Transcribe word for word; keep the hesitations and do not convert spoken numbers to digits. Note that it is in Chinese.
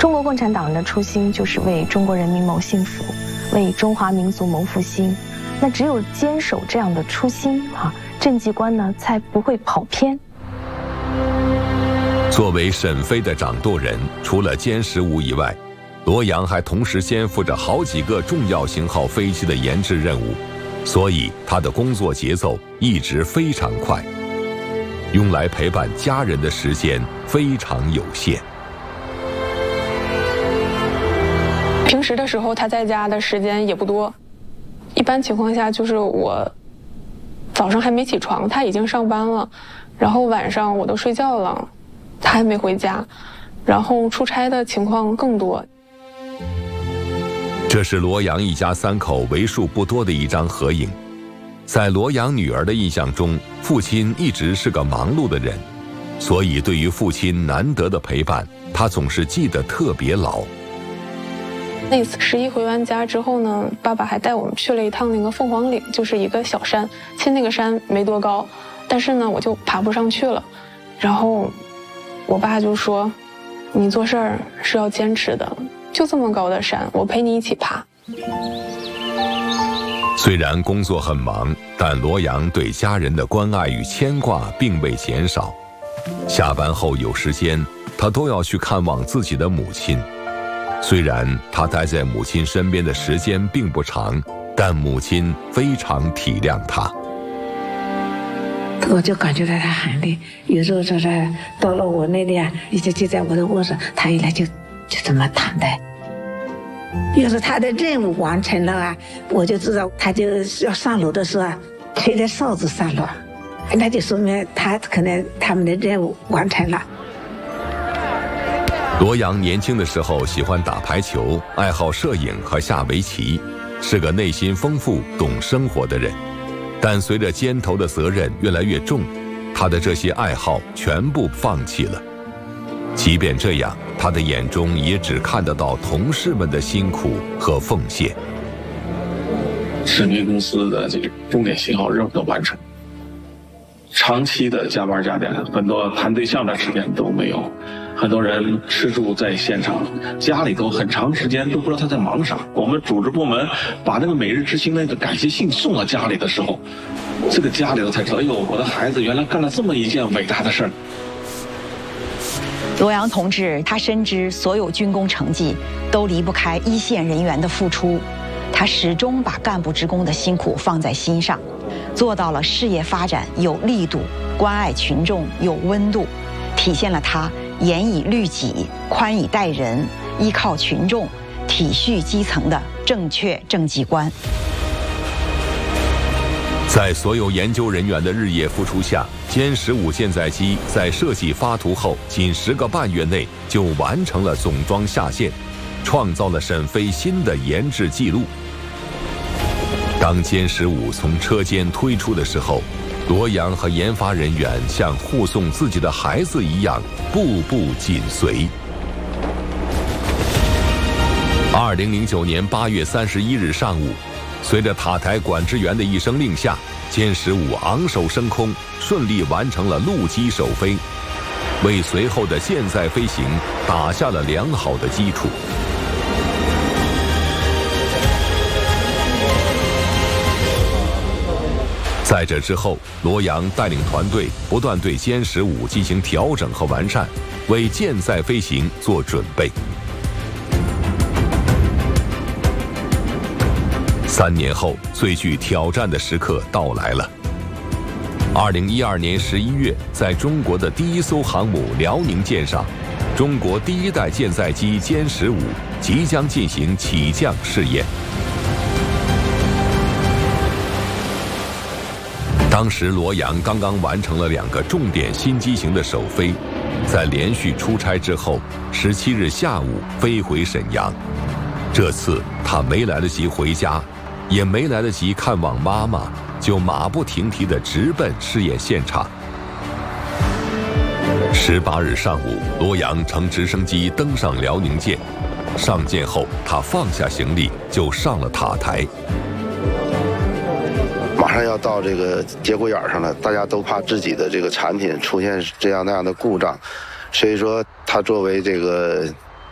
中国共产党人的初心就是为中国人民谋幸福，为中华民族谋复兴。那只有坚守这样的初心啊，政绩观呢才不会跑偏。 作为沈飞的掌舵人，除了歼十五以外，罗阳还同时肩负着好几个重要型号飞机的研制任务，所以他的工作节奏一直非常快，用来陪伴家人的时间非常有限。 平时的时候他在家的时间也不多，一般情况下就是我早上还没起床，他已经上班了，然后晚上我都睡觉了，他还没回家，然后出差的情况更多。 这是罗阳一家三口为数不多的一张合影。在罗阳女儿的印象中，父亲一直是个忙碌的人，所以对于父亲难得的陪伴，她总是记得特别牢。 那次十一回完家之后呢，爸爸还带我们去了一趟那个凤凰岭，就是一个小山，其实那个山没多高，但是呢我就爬不上去了。然后我爸就说，你做事儿是要坚持的，就这么高的山，我陪你一起爬。 虽然工作很忙，但罗阳对家人的关爱与牵挂并未减少。下班后有时间，他都要去看望自己的母亲。虽然他待在母亲身边的时间并不长，但母亲非常体谅他。 我就感觉到他很累，有时候说是到了我那里啊，一直就在我的卧室，他一来就就这么躺的。要是他的任务完成了啊，我就知道他就是要上楼的时候啊，吹着哨子上楼，那就说明他可能他们的任务完成了。 罗阳年轻的时候喜欢打排球，爱好摄影和下围棋，是个内心丰富、懂生活的人。但随着肩头的责任越来越重，他的这些爱好全部放弃了。即便这样，他的眼中也只看得到同事们的辛苦和奉献。 使命公司的这个重点型号任务的完成，长期的加班加点，很多谈对象的时间都没有，很多人吃住在现场，家里头很长时间都不知道他在忙啥。我们组织部门把那个每日之星那个感谢信送到家里的时候，这个家里头才知道，哎呦，我的孩子原来干了这么一件伟大的事儿。 罗阳同志，他深知所有军工成绩都离不开一线人员的付出，他始终把干部职工的辛苦放在心上，做到了事业发展有力度，关爱群众有温度，体现了他严以律己、宽以待人、依靠群众、体恤基层的正确政绩观。 在所有研究人员的日夜付出下，歼十五舰载机在设计发图后仅十个半月内就完成了总装下线，创造了沈飞新的研制纪录。当歼十五从车间推出的时候，罗阳和研发人员像护送自己的孩子一样，步步紧随。二零零九年八月三十一日上午，随着塔台管制员的一声令下，歼十五昂首升空，顺利完成了陆基首飞，为随后的舰载飞行打下了良好的基础。在这之后，罗阳带领团队不断对歼十五进行调整和完善，为舰载飞行做准备。三年后，最具挑战的时刻到来了。二零一二年十一月，在中国的第一艘航母辽宁舰上，中国第一代舰载机歼十五即将进行起降试验。当时罗阳刚刚完成了两个重点新机型的首飞，在连续出差之后，十七日下午飞回沈阳。这次他没来得及回家，也没来得及看望妈妈，就马不停蹄地直奔试验现场。十八日上午，罗阳乘直升机登上辽宁舰，上舰后，他放下行李就上了塔台。 马上要到这个节骨眼上了，大家都怕自己的这个产品出现这样那样的故障，所以说他作为这个